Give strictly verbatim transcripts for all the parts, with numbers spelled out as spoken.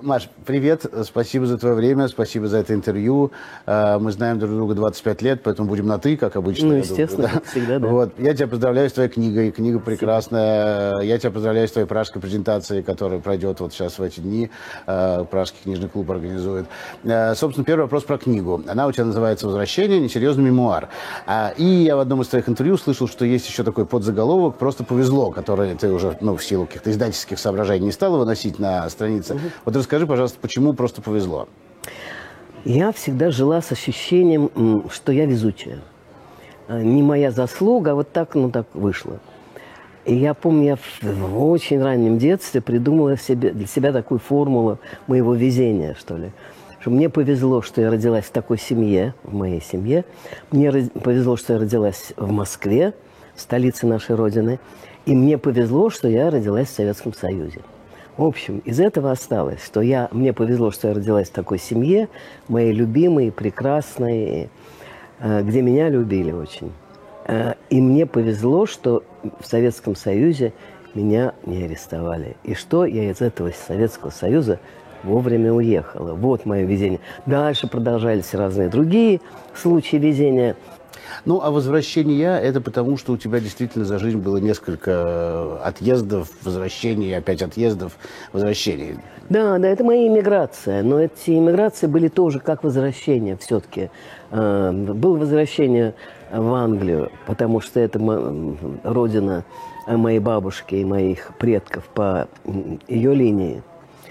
Маш, привет, спасибо за твое время, спасибо за это интервью. Мы знаем друг друга двадцать пять лет, поэтому будем на «ты», как обычно. Ну, естественно, думаю, да? всегда, да. Вот. Я тебя поздравляю с твоей книгой, книга прекрасная. Я тебя поздравляю с твоей пражской презентацией, которая пройдет вот сейчас в эти дни. Пражский книжный клуб организует. Собственно, первый вопрос про книгу. Она у тебя называется «Возвращение. Несерьезный мемуар». И я в одном из твоих интервью слышал, что есть еще такой подзаголовок «Просто повезло», который ты уже, ну, в силу каких-то издательских соображений не стала выносить на странице. Угу. Вот расскажи, пожалуйста, почему просто повезло? Я всегда жила с ощущением, что я везучая. Не моя заслуга, а вот так, ну так вышло. И я помню, я в, в очень раннем детстве придумала себе, для себя такую формулу моего везения, что ли. Что мне повезло, что я родилась в такой семье, в моей семье. Мне повезло, что я родилась в Москве, в столице нашей Родины. И мне повезло, что я родилась в Советском Союзе. В общем, из этого осталось, что я, мне повезло, что я родилась в такой семье, моей любимой, прекрасной, где меня любили очень. И мне повезло, что в Советском Союзе меня не арестовали. И что я из этого Советского Союза вовремя уехала. Вот мое везение. Дальше продолжались разные другие случаи везения. Ну, а возвращение – это потому, что у тебя действительно за жизнь было несколько отъездов, возвращений, опять отъездов, возвращений. Да, да, это моя иммиграция. Но эти иммиграции были тоже как возвращение все-таки. Было возвращение в Англию, потому что это родина моей бабушки и моих предков по ее линии.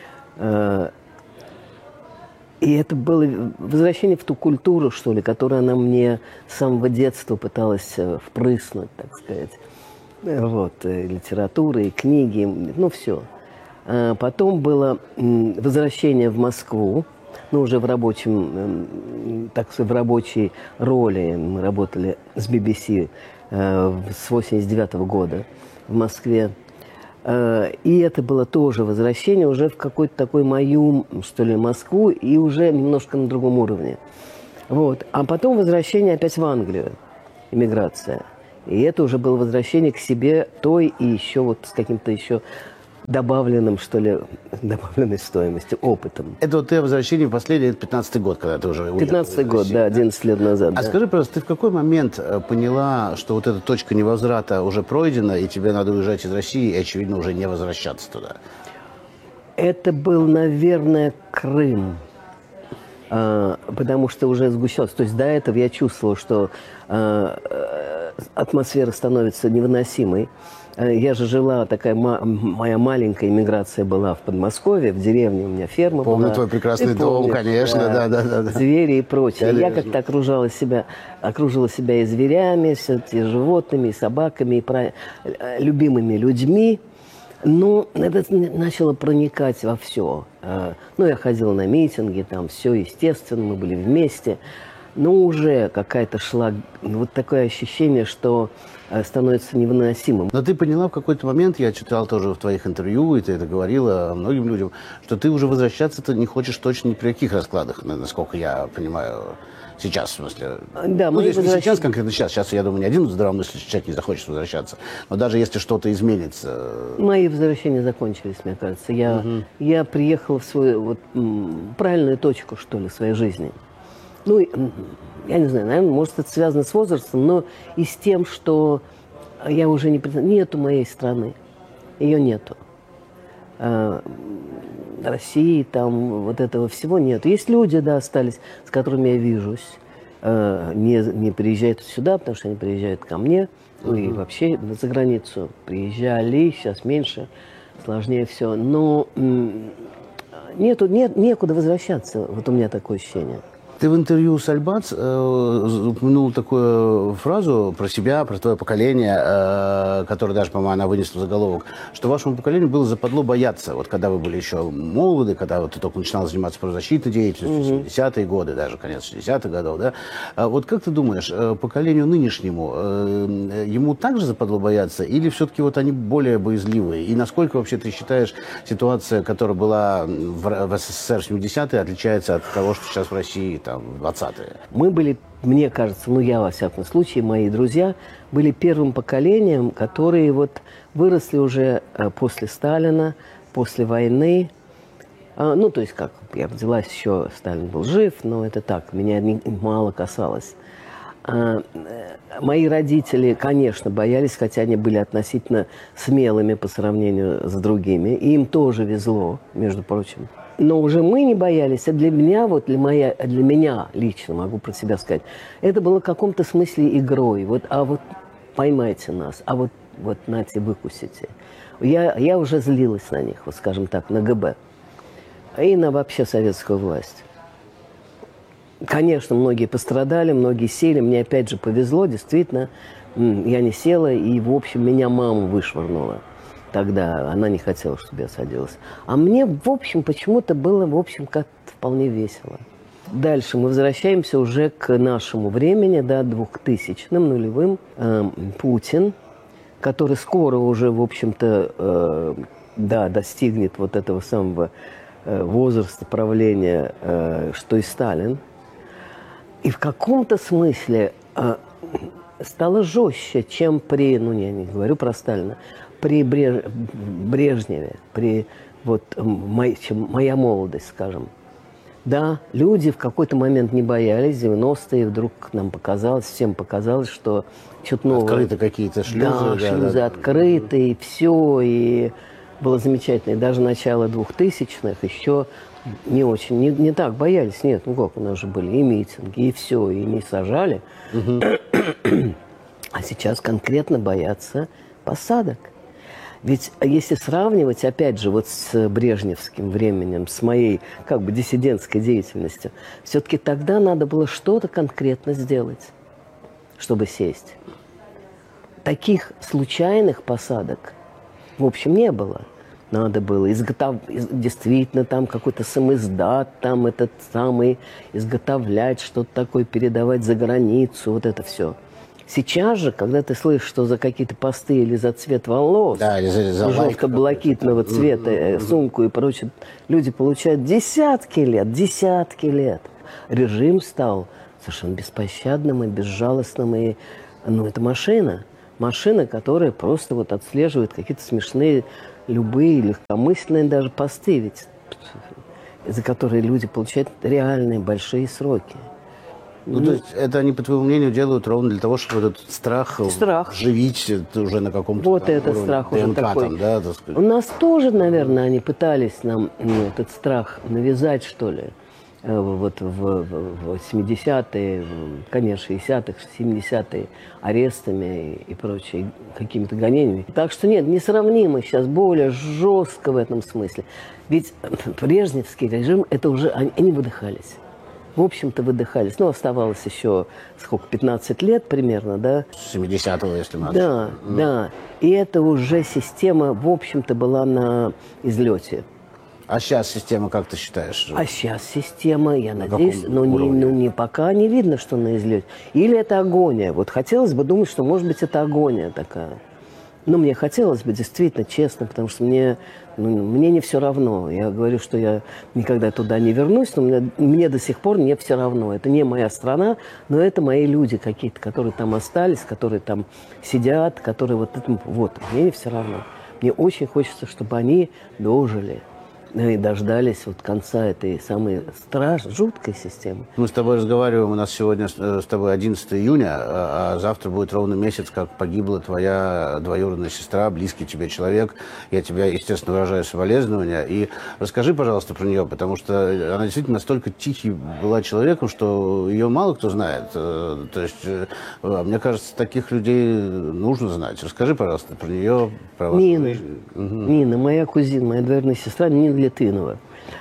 И это было возвращение в ту культуру, что ли, которую она мне с самого детства пыталась впрыснуть, так сказать. Вот, и литература, и книги, ну, все. А потом было возвращение в Москву, ну, уже в рабочем, так сказать, в рабочей роли. Мы работали с би би си с восемьдесят девятого года в Москве. И это было тоже возвращение уже в какую-то такую мою, что ли, Москву, и уже немножко на другом уровне. Вот. А потом возвращение опять в Англию, иммиграция. И это уже было возвращение к себе той и еще вот с каким-то еще добавленным, что ли, добавленной стоимостью, опытом. Это вот ты возвращение в последний, пятнадцатый год, когда ты уже уехал. пятнадцатый год, да, одиннадцать лет назад. А да. скажи, пожалуйста, ты в какой момент поняла, что вот эта точка невозврата уже пройдена, и тебе надо уезжать из России, и, очевидно, уже не возвращаться туда? Это был, наверное, Крым. А, потому что уже сгущалось. То есть до этого я чувствовала, что а, атмосфера становится невыносимой. Я же жила, такая моя маленькая иммиграция была в Подмосковье, в деревне у меня ферма Помню была. твой прекрасный Ты дом, помнишь, конечно, да, да, да, да. Звери и прочее. Конечно. Я как-то окружала себя, окружила себя и зверями, и животными, и собаками, и про... любимыми людьми. Но это начало проникать во все. Ну, я ходила на митинги, там все естественно, мы были вместе. Но уже какая-то шла, вот такое ощущение, что становится невыносимым. Но ты поняла в какой-то момент, я читал тоже в твоих интервью, и ты это говорила многим людям, что ты уже возвращаться-то не хочешь точно ни при каких раскладах, насколько я понимаю, сейчас, в смысле. Да, ну, здесь возвращ... не сейчас, конкретно сейчас. Сейчас, я думаю, ни один здравомыслящий человек не захочет возвращаться. Но даже если что-то изменится... Мои возвращения закончились, мне кажется. Я, угу. я приехала в свою вот, правильную точку, что ли, своей жизни. Ну, я не знаю, наверное, может, это связано с возрастом, но и с тем, что я уже не... Нету моей страны. Ее нету. А, России, там, вот этого всего нет. Есть люди, да, остались, с которыми я вижусь. А, не, не приезжают сюда, потому что они приезжают ко мне. Ну, uh-huh. и вообще за границу приезжали, сейчас меньше, сложнее все. Но нету, нет, некуда возвращаться. Вот у меня такое ощущение. Ты в интервью с Альбац э, упомянул такую фразу про себя, про твое поколение, э, которое даже, по-моему, она вынесла в заголовок, что вашему поколению было западло бояться. Вот когда вы были еще молоды, когда вот ты только начинал заниматься правозащитной деятельностью, семидесятые годы, даже конец шестидесятых годов, да? А вот как ты думаешь, поколению нынешнему, э, ему также западло бояться, или все-таки вот они более боязливые? И насколько вообще ты считаешь, ситуация, которая была в, в СССР в семидесятые, отличается от того, что сейчас в России, там, двадцатые? Мы были, мне кажется, ну я во всяком случае, мои друзья были первым поколением, которые вот выросли уже после Сталина, после войны. А, ну, то есть, как, я родилась еще, Сталин был жив, но это так, меня не, мало касалось. А, мои родители, конечно, боялись, хотя они были относительно смелыми по сравнению с другими. И им тоже везло, между прочим. Но уже мы не боялись. А для меня, вот для, моя, для меня лично, могу про себя сказать, это было в каком-то смысле игрой. Вот, а вот поймайте нас, а вот, вот нате, выкусите. Я, я уже злилась на них, вот скажем так, на ГБ. И на вообще советскую власть. Конечно, многие пострадали, многие сели. Мне опять же повезло, действительно. Я не села, и, в общем, меня мама вышвырнула. Тогда она не хотела, чтобы я садилась. А мне, в общем, почему-то было, в общем, как-то вполне весело. Дальше мы возвращаемся уже к нашему времени, да, двухтысячным, нулевым. Э, Путин, который скоро уже, в общем-то, э, да, достигнет вот этого самого э, возраста правления, э, что и Сталин. И в каком-то смысле э, стало жестче, чем при, ну, я не говорю про Сталина, при Бреж... Брежневе, при вот мой, чем моя молодость, скажем. Да, люди в какой-то момент не боялись, девяностые, вдруг нам показалось, всем показалось, что что-то новое. Открыты какие-то шлюзы. Да, да, шлюзы да. открыты, и все, и было замечательно. И даже начало двухтысячных еще не очень, не, не так боялись. Нет, ну как, у нас же были и митинги, и все, и не сажали. Угу. А сейчас конкретно боятся посадок. Ведь если сравнивать, опять же, вот с брежневским временем, с моей как бы диссидентской деятельностью, все-таки тогда надо было что-то конкретно сделать, чтобы сесть. Таких случайных посадок, в общем, не было. Надо было изготов... действительно там какой-то самиздат, там этот самый изготовлять, что-то такое передавать за границу, вот это все. Сейчас же, когда ты слышишь, что за какие-то посты или за цвет волос, да, или за, за желто-блакитного цвета, mm-hmm. сумку и прочее, люди получают десятки лет, десятки лет. Режим стал совершенно беспощадным и безжалостным. И, ну, это машина. Машина, которая просто вот отслеживает какие-то смешные, любые, легкомысленные даже посты, ведь, за которые люди получают реальные большие сроки. Ну, ну, то есть это они, по твоему мнению, делают ровно для того, чтобы этот страх, страх. вживить уже на каком-то вот там это уровне, страх уже ДНК, такой. Там, да, так сказать. У нас тоже, наверное, они пытались нам ну, этот страх навязать, что ли. Вот в, в семидесятые, конец шестидесятых, семидесятые арестами и, и прочее, какими-то гонениями. Так что нет, несравнимо сейчас, более жестко в этом смысле. Ведь брежневский режим, это уже они, они выдыхались. В общем-то, выдыхались. Ну, оставалось еще, сколько, пятнадцать лет примерно, да? С семидесятого, если надо. Да, mm. да. И это уже система, в общем-то, была на излете. А сейчас система, как ты считаешь? А сейчас система, я на надеюсь, но не, ну, не пока не видно, что на излете. Или это агония. Вот хотелось бы думать, что, может быть, это агония такая. Ну, мне хотелось бы, действительно, честно, потому что мне, ну, мне не все равно. Я говорю, что я никогда туда не вернусь, но мне, мне до сих пор не все равно. Это не моя страна, но это мои люди какие-то, которые там остались, которые там сидят, которые вот этим... Вот, мне не все равно. Мне очень хочется, чтобы они дожили. И дождались вот конца этой самой страшной, жуткой системы. Мы с тобой разговариваем, у нас сегодня с тобой одиннадцатое июня, а завтра будет ровно месяц, как погибла твоя двоюродная сестра, близкий тебе человек. Я тебя, естественно, выражаю соболезнования. И расскажи, пожалуйста, про нее, потому что она действительно настолько тихий была человеком, что ее мало кто знает. То есть, мне кажется, таких людей нужно знать. Расскажи, пожалуйста, про нее, про вас. Нина, угу. Нина, моя кузина, моя двоюродная сестра, Нина Литвинова.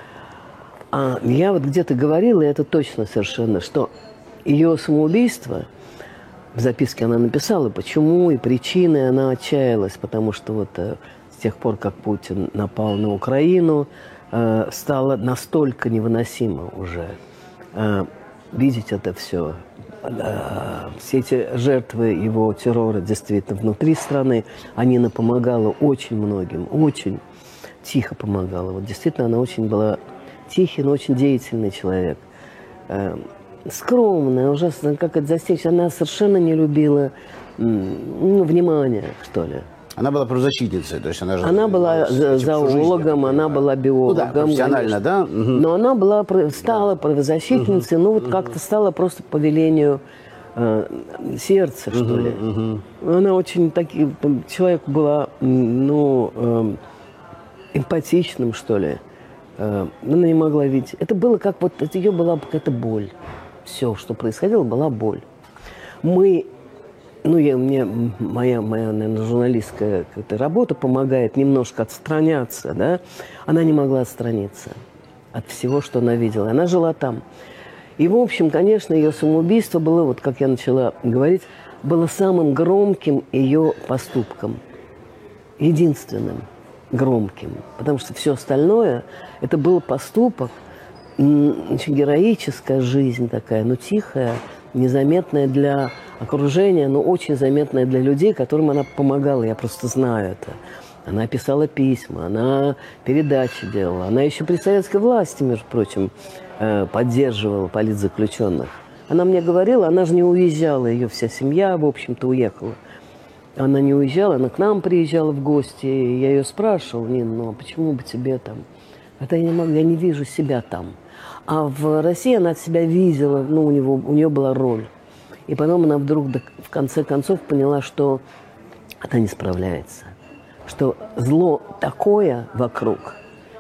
А я вот где-то говорила, и это точно совершенно, что ее самоубийство, в записке она написала, почему и причины, она отчаялась, потому что вот э, с тех пор, как Путин напал на Украину, э, стало настолько невыносимо уже э, видеть это все. Э, все эти жертвы его террора действительно внутри страны, а Нина помогала очень многим, очень тихо помогала. Вот действительно, она очень была тихий, но очень деятельный человек. Э, скромная, ужасно, как это засечь. Она совершенно не любила ну, внимания, что ли. Она была правозащитницей, то есть она же... Она была зоологом, она была биологом. Ну, да, профессионально, да? Угу. Но она была, стала да. правозащитницей, угу. ну вот угу. как-то стала просто по велению э, сердца, что угу, ли. Угу. Она очень таки, человек была, ну, э, эмпатичным, что ли. Э, она не могла видеть. Это было как вот, это ее была какая-то боль. Все, что происходило, была боль. Мы... Ну, я, мне, моя, моя, наверное, журналистская работа помогает немножко отстраняться, да. Она не могла отстраниться от всего, что она видела. Она жила там. И, в общем, конечно, ее самоубийство было, вот как я начала говорить, было самым громким ее поступком. Единственным громким. Потому что все остальное, это был поступок, очень героическая жизнь такая, но тихая, незаметная для окружения, но очень заметная для людей, которым она помогала. Я просто знаю это. Она писала письма, она передачи делала. Она еще при советской власти, между прочим, поддерживала политзаключенных. Она мне говорила, она же не уезжала, ее вся семья, в общем-то, уехала. Она не уезжала, она к нам приезжала в гости. Я ее спрашивала: Нина, ну а почему бы тебе там? Это я не могу, я не вижу себя там. А в России она себя видела, ну, у, него, у нее была роль. И потом она вдруг в конце концов поняла, что она не справляется. Что зло такое вокруг,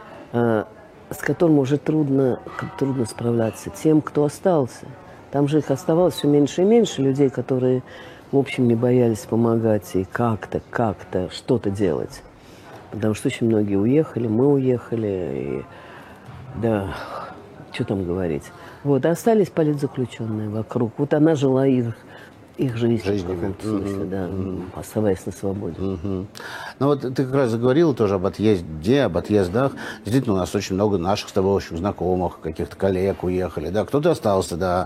э, с которым уже трудно, трудно справляться тем, кто остался. Там же их оставалось все меньше и меньше людей, которые, в общем, не боялись помогать и как-то, как-то что-то делать. Потому что очень многие уехали, мы уехали, и да... Что там говорить? Вот, остались политзаключенные вокруг. Вот она жила их, их жизнью, жизнь, в каком-то смысле, mm-hmm. да, mm-hmm. оставаясь на свободе. Mm-hmm. Ну вот ты как раз заговорила тоже об отъезде, об отъездах. Действительно, у нас очень много наших с тобой, в общем, знакомых, каких-то коллег уехали, да, кто-то остался, да.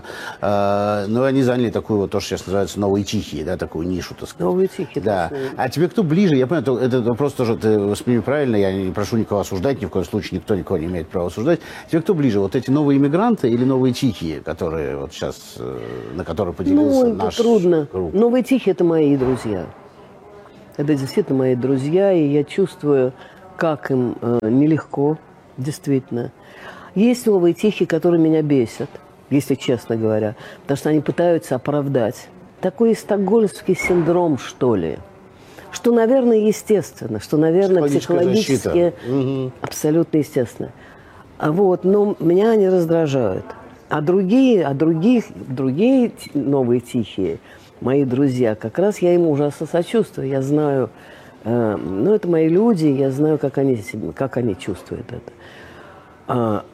Э, но они заняли такую вот, то, что сейчас называется, новые тихие, да, такую нишу, так сказать. Новые тихие, да. А тебе кто ближе? Я понимаю, это вопрос тоже, ты восприми правильно, я не прошу никого осуждать, ни в коем случае никто никого не имеет права осуждать. Тебе кто ближе? Вот эти новые иммигранты или новые тихие, которые вот сейчас, на которые поделился ну, наш... Трудно. Новые тихие – это мои друзья. Это действительно мои друзья, и я чувствую, как им э, нелегко, действительно. Есть новые тихие, которые меня бесят, если честно говоря, потому что они пытаются оправдать. Такой стокгольмский синдром, что ли. Что, наверное, естественно, что, наверное, психологически угу. абсолютно естественно. А вот, но меня они раздражают. А другие, а других, другие новые тихие, мои друзья, как раз я им ужасно сочувствую. Я знаю, э, ну, это мои люди, я знаю, как они, как они чувствуют это. А,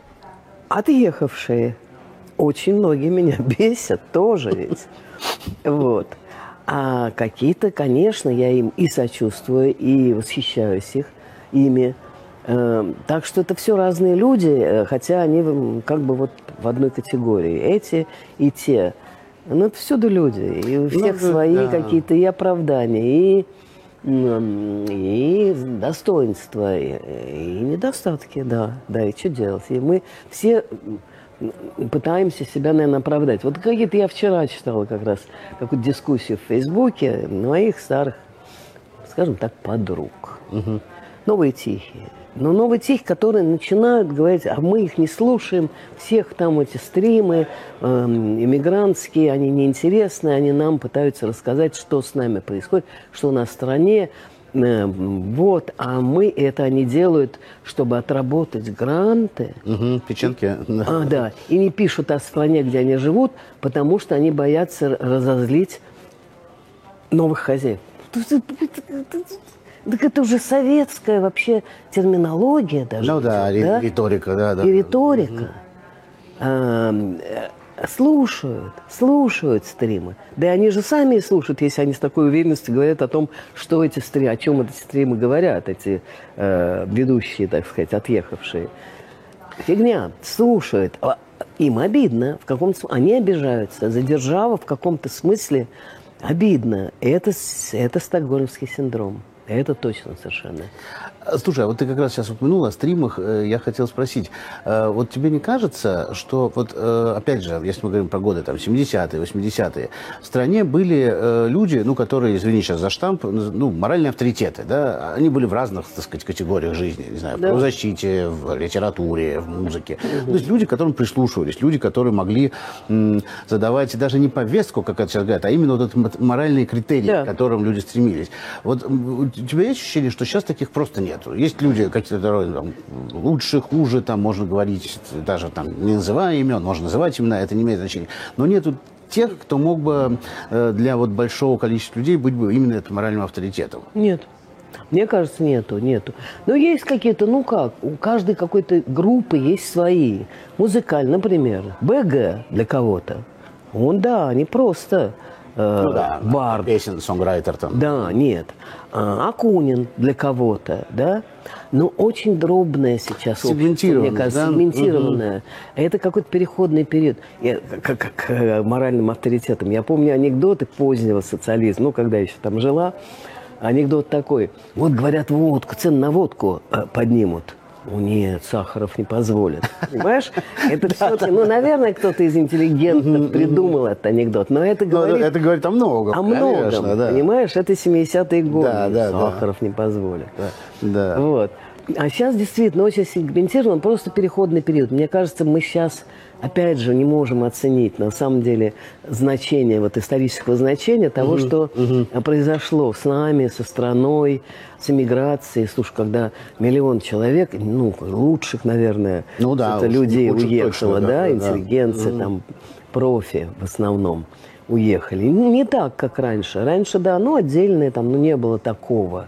отъехавшие, очень многие меня бесят тоже ведь. Вот. А какие-то, конечно, я им и сочувствую, и восхищаюсь их, ими. Так что это все разные люди, хотя они как бы вот в одной категории. Эти и те. Ну, это всюду люди. И у всех ну, свои да. какие-то и оправдания, и, и достоинства, и, и недостатки, да. Да, и что делать? И мы все пытаемся себя, наверное, оправдать. Вот какие-то я вчера читала как раз какую-то дискуссию в Фейсбуке моих старых, скажем так, подруг. Угу. Новые тихие. Но новые тихие, которые начинают говорить, а мы их не слушаем, всех там эти стримы э, иммигрантские, они неинтересны, они нам пытаются рассказать, что с нами происходит, что у нас в стране. Э, вот, а мы это они делают, чтобы отработать гранты. Угу, печенки. А, да, и не пишут о стране, где они живут, потому что они боятся разозлить новых хозяев. Так это уже советская вообще терминология даже. Ну да, да? риторика, да, да. И риторика. Угу. А, слушают, слушают стримы. Да и они же сами слушают, если они с такой уверенностью говорят о том, что эти стримы, о чем эти стримы говорят, эти э, ведущие, так сказать, отъехавшие. Фигня, слушают. Им обидно, в каком-то смысле. Они обижаются. За державу в каком-то смысле обидно. Это, это стокгольмский синдром. Это точно совершенно. Слушай, а вот ты как раз сейчас упомянул о стримах, я хотел спросить, вот тебе не кажется, что вот, опять же, если мы говорим про годы там семидесятые, восьмидесятые, в стране были люди, ну, которые, извини сейчас за штамп, ну, моральные авторитеты, да, они были в разных, так сказать, категориях жизни, не знаю, в правозащите, в литературе, в музыке. Угу. То есть люди, к которым прислушивались, люди, которые могли м, задавать даже не повестку, как это сейчас говорят, а именно вот этот моральные критерии, да, к которым люди стремились. Вот у тебя есть ощущение, что сейчас таких просто нет? Есть люди, которые там, лучше, хуже, там можно говорить, даже там не называя имен, можно называть имена, это не имеет значения. Но нету тех, кто мог бы для вот большого количества людей быть бы именно этим моральным авторитетом. Нет. Мне кажется, нету, нету. Но есть какие-то, ну как, у каждой какой-то группы есть свои. Музыкальный, например, БГ для кого-то. Он, да, не просто... Ну да, Бард. Песен, сонграйтер там. Да, нет. А, Акунин для кого-то, да. Но очень дробное сейчас общество, мне кажется, да? сегментированное. Угу. Это какой-то переходный период. Я, как, как моральным авторитетом. Я помню анекдоты позднего социализма, ну, когда я еще там жила. Анекдот такой. Вот, говорят, водку, цены на водку поднимут. Ну, нет, Сахаров не позволит. Понимаешь? Это все-таки, ну, наверное, кто-то из интеллигентов придумал этот анекдот, но это говорит... Это говорит о многом, О многом, да. Понимаешь? Это семидесятые годы. Да, да, Сахаров да. не позволит. Да. Вот. А сейчас действительно очень сегментирован, просто переходный период. Мне кажется, мы сейчас, опять же, не можем оценить на самом деле значение, вот исторического значения того, угу, что угу. произошло с нами, со страной, с эмиграцией. Слушай, когда миллион человек, ну, лучших, наверное, ну, да, это людей уехало, точно, да, да, интеллигенция, да. там, профи в основном уехали. Не так, как раньше. Раньше, да, ну, отдельные там, ну, не было такого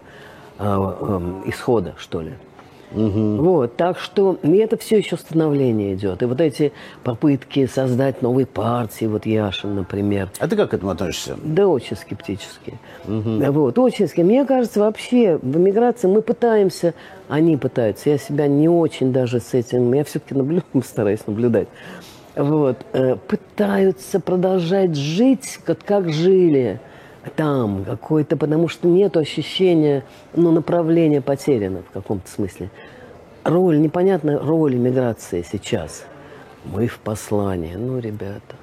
а, а, исхода, что ли. Угу. Вот, так что и это все еще становление идет. И вот эти попытки создать новые партии, вот Яшин, например. А ты как к этому относишься? Да, очень скептически. Угу. Вот, очень скептически. Мне кажется, вообще в эмиграции мы пытаемся, они пытаются, я себя не очень даже с этим, я все-таки наблю, стараюсь наблюдать, вот, пытаются продолжать жить, как, как жили там, какое-то, потому что нет ощущения, ну, направления потеряно в каком-то смысле. Роль, непонятна роль миграции сейчас. Мы в послании, ну, ребята.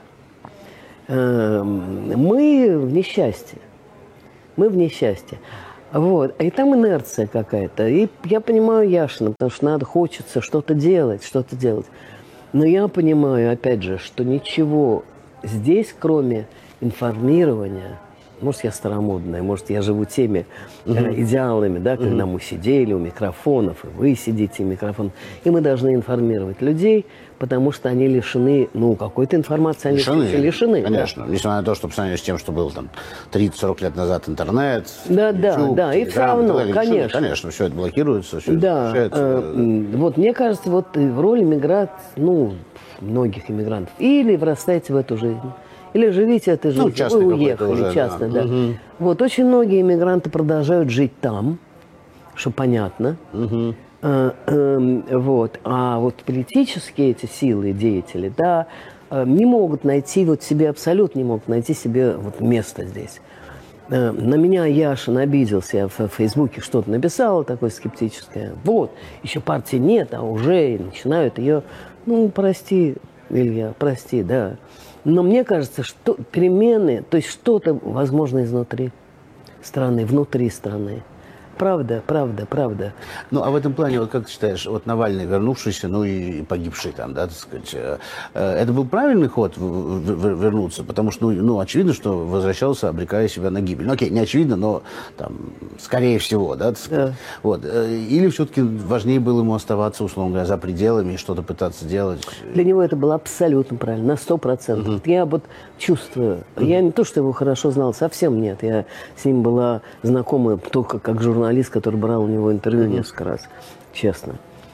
Мы в несчастье. Мы в несчастье. Вот. И там инерция какая-то. И я понимаю Яшина, потому что надо, хочется что-то делать, что-то делать. Но я понимаю, опять же, что ничего здесь, кроме информирования, может, я старомодная, может, я живу теми uh-huh. э, идеалами, да, когда uh-huh. мы сидели у микрофонов, и вы сидите у микрофонов, и мы должны информировать людей, потому что они лишены, ну, какой-то информации, они лишены, лишены. Конечно, да. Несмотря на то, что по сравнению с тем, что был там тридцать-сорок лет назад интернет, да, YouTube, да, да, и все равно, лишены, конечно. Конечно, все это блокируется, все да, это э, вот мне кажется, вот в роли миграции, ну, многих иммигрантов, или вырастаете в эту жизнь, или живите этой жизнью, ну, вы уехали, уже, частно, да. да. Угу. Вот, очень многие иммигранты продолжают жить там, что понятно. Угу. А, э, вот. А вот политические эти силы, деятели, да, не могут найти, вот себе абсолютно не могут найти себе вот место здесь. На меня Яшин обиделся, я в Фейсбуке что-то написала такое скептическое. Вот, еще партии нет, а уже начинают ее, ну, прости, Илья, прости, да. Но мне кажется, что перемены, то есть что-то возможно изнутри страны, внутри страны. Правда, правда, правда. Ну, а в этом плане, вот как ты считаешь, вот Навальный, вернувшийся, ну и погибший там, да, так сказать, это был правильный ход вернуться? Потому что, ну, ну очевидно, что возвращался, обрекая себя на гибель. Ну, окей, не очевидно, но там, скорее всего, да, так сказать. Да. Вот. Или все-таки важнее было ему оставаться, условно говоря, за пределами и что-то пытаться делать? Для него это было абсолютно правильно, на сто процентов. Uh-huh. Я вот чувствую, uh-huh. я не то, что его хорошо знал, совсем нет. Я с ним была знакома только как журналист, который брал у него интервью mm-hmm. несколько раз, честно.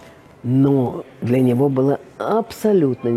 Но для него было абсолютно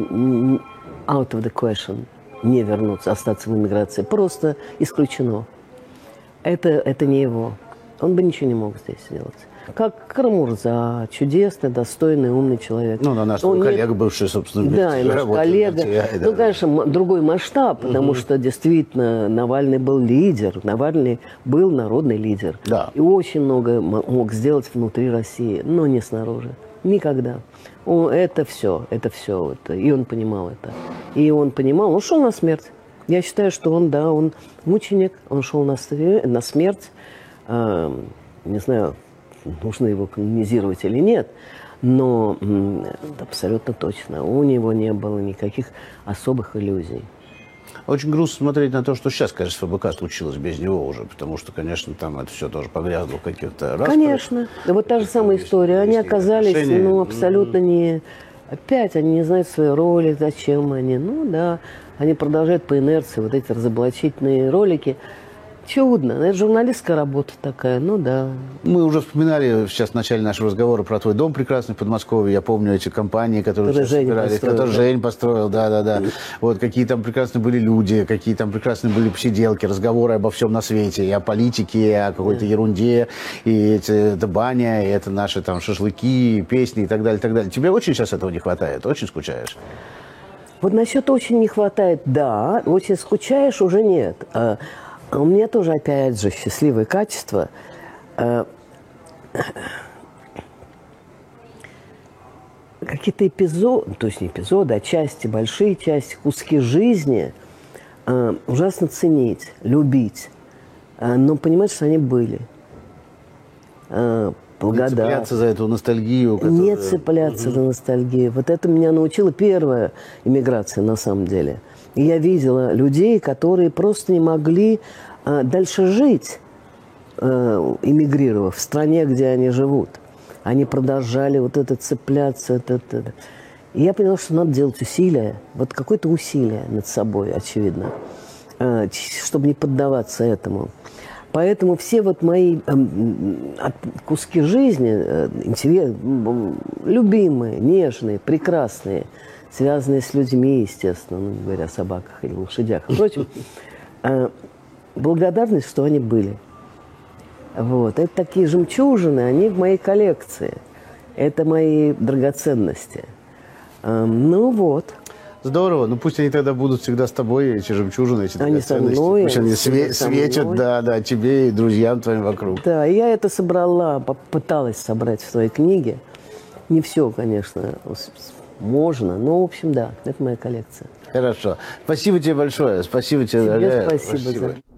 out of the question не вернуться, остаться в эмиграции. Просто исключено. Это, это не его. Он бы ничего не мог здесь сделать. Как Карамурза, чудесный, достойный, умный человек. Ну, на наш Он коллега, не... бывший, собственно, да, и наш коллега. Да, ну, конечно, другой масштаб, потому угу. что действительно Навальный был лидер. Навальный был народный лидер. Да. И очень много мог сделать внутри России, но не снаружи. Никогда. Он, это все, это все. Это, и он понимал это. И он понимал, он шел на смерть. Я считаю, что он, да, он мученик, он шел на, на смерть. Э, не знаю, нужно его канонизировать или нет, но абсолютно точно. У него не было никаких особых иллюзий. Очень грустно смотреть на то, что сейчас, конечно, ФБК случилось без него уже, потому что, конечно, там это все тоже погрязло в каких-то распрях. Конечно. Да вот та же самая история. Они оказались, отношения. ну, абсолютно не... Опять они не знают своей роли, зачем они. Ну, да, они продолжают по инерции вот эти разоблачительные ролики. Чудно. Это журналистская работа такая, ну да. Мы уже вспоминали сейчас в начале нашего разговора про твой дом прекрасный в Подмосковье. Я помню эти компании, которые сейчас собирались, которые Жень построил, да-да-да. Вот какие там прекрасные были люди, какие там прекрасные были посиделки, разговоры обо всем на свете, и о политике, и о какой-то ерунде, и эти, это баня, и это наши там шашлыки, песни и так далее, и так далее. Тебе очень сейчас этого не хватает? Очень скучаешь? Вот насчет очень не хватает, да. Очень скучаешь, уже нет. А у меня тоже, опять же, счастливое качество. Какие-то эпизоды, то есть не эпизоды, а части, большие части, куски жизни ужасно ценить, любить. Но понимать, что они были. Благодарна. Не цепляться за эту ностальгию. Которая... Не цепляться за ностальгию. Вот это меня научила первая иммиграция, на самом деле. И я видела людей, которые просто не могли а, дальше жить, а, эмигрировав в стране, где они живут. Они продолжали вот это цепляться. Это, это. И я поняла, что надо делать усилия, вот какое-то усилие над собой, очевидно, а, чтобы не поддаваться этому. Поэтому все вот мои э, куски жизни, э, интерес, любимые, нежные, прекрасные, связанные с людьми, естественно, ну, не говоря о собаках или лошадях. Впрочем, э, благодарность, что они были. Вот. Это такие жемчужины, они в моей коллекции. Это мои драгоценности. Э, ну вот. Здорово. Ну пусть они тогда будут всегда с тобой, эти жемчужины, эти они драгоценности. Со мной, пусть они све- светят, да, да, тебе и друзьям твоим вокруг. Да, я это собрала, попыталась собрать в своей книге. Не все, конечно, можно, но, в общем, да, это моя коллекция. Хорошо. Спасибо тебе большое. Спасибо тебе, дорогая. Спасибо, спасибо за...